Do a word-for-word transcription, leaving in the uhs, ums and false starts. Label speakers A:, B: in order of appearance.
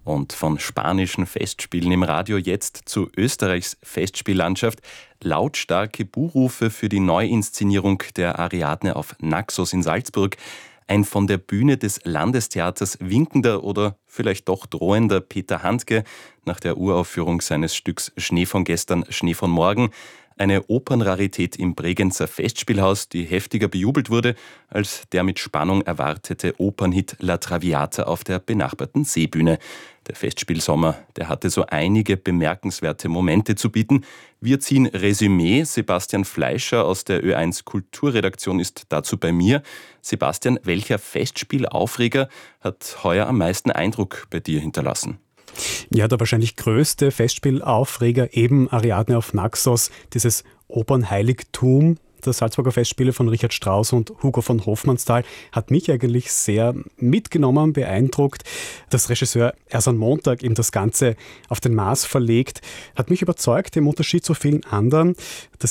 A: Und von spanischen Festspielen im Radio jetzt zu Österreichs Festspiellandschaft. Lautstarke Buhrufe für die Neuinszenierung der Ariadne auf Naxos in Salzburg. Ein von der Bühne des Landestheaters winkender oder vielleicht doch drohender Peter Handke nach der Uraufführung seines Stücks Schnee von gestern, Schnee von morgen. Eine Opernrarität im Bregenzer Festspielhaus, die heftiger bejubelt wurde als der mit Spannung erwartete Opernhit La Traviata auf der benachbarten Seebühne. Der Festspielsommer, der hatte so einige bemerkenswerte Momente zu bieten. Wir ziehen Resümee. Sebastian Fleischer aus der Ö eins Kulturredaktion ist dazu bei mir. Sebastian, welcher Festspielaufreger hat heuer am meisten Eindruck bei dir hinterlassen?
B: Ja, der wahrscheinlich größte Festspielaufreger, eben Ariadne auf Naxos, dieses Opernheiligtum der Salzburger Festspiele von Richard Strauss und Hugo von Hofmannsthal, hat mich eigentlich sehr mitgenommen, beeindruckt. Dass Regisseur Ersan Montag eben das Ganze auf den Mars verlegt, hat mich überzeugt, im Unterschied zu vielen anderen. Das